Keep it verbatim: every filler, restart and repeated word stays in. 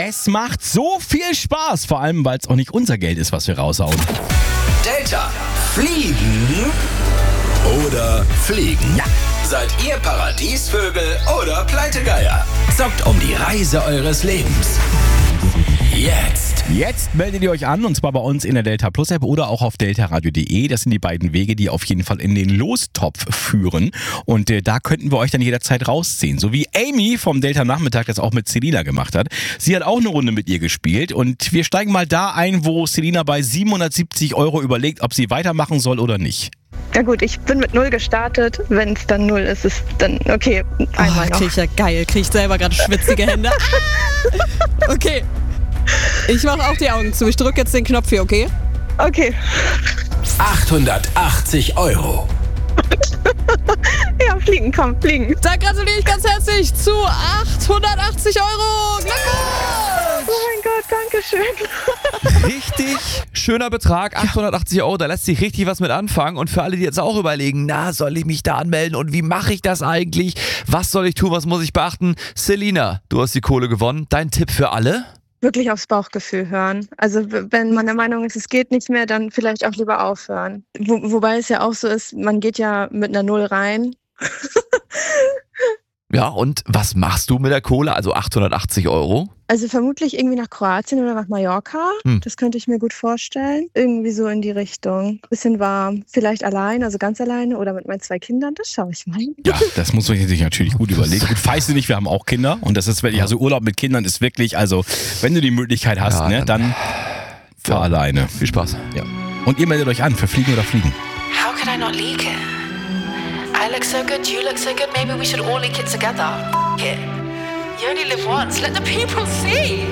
Es macht so viel Spaß, vor allem, weil es auch nicht unser Geld ist, was wir raushauen. Delta fliegen oder fliegen? Ja. Seid ihr Paradiesvögel oder Pleitegeier? Zockt um die Reise eures Lebens. Jetzt. Jetzt meldet ihr euch an, und zwar bei uns in der Delta Plus App oder auch auf delta radio punkt de. Das sind die beiden Wege, die auf jeden Fall in den Lostopf führen. Und äh, da könnten wir euch dann jederzeit rausziehen. So wie Amy vom Delta Nachmittag das auch mit Selina gemacht hat. Sie hat auch eine Runde mit ihr gespielt. Und wir steigen mal da ein, wo Selina bei siebenhundertsiebzig Euro überlegt, ob sie weitermachen soll oder nicht. Ja gut, ich bin mit null gestartet. Wenn es dann null ist, ist dann okay. Einmal Oh, noch. krieg ich ja geil. Krieg ich selber gerade schwitzige Hände. Okay. Ich mache auch die Augen zu. Ich drücke jetzt den Knopf hier, okay? Okay. achthundertachtzig Euro. Ja, fliegen, komm, fliegen. Da gratuliere ich ganz herzlich zu achthundertachtzig Euro. Glückwunsch! Oh mein Gott, danke schön. Richtig schöner Betrag, achthundertachtzig Euro, da lässt sich richtig was mit anfangen. Und für alle, die jetzt auch überlegen, na, soll ich mich da anmelden und wie mache ich das eigentlich? Was soll ich tun, was muss ich beachten? Selina, du hast die Kohle gewonnen. Dein Tipp für alle? Wirklich aufs Bauchgefühl hören. Also wenn man der Meinung ist, es geht nicht mehr, dann vielleicht auch lieber aufhören. Wo, wobei es ja auch so ist, man geht ja mit einer Null rein. Ja, und was machst du mit der Kohle, also achthundertachtzig Euro? Also vermutlich irgendwie nach Kroatien oder nach Mallorca. Hm. Das könnte ich mir gut vorstellen. Irgendwie so in die Richtung. Bisschen warm. Vielleicht allein, also ganz alleine oder mit meinen zwei Kindern. Das schaue ich mal. Ja, das muss man sich natürlich gut überlegen. Gut, weißt du nicht, wir haben auch Kinder. Und das ist wirklich, also Urlaub mit Kindern ist wirklich, also wenn du die Möglichkeit hast, Ja, ne, dann fahr Ja. alleine. Viel Spaß. Ja. Und ihr meldet euch an für Fliegen oder Fliegen. How could I not leak it? I look so good, you look so good, maybe we should all leak it together. F- it. You only live once, let the people see.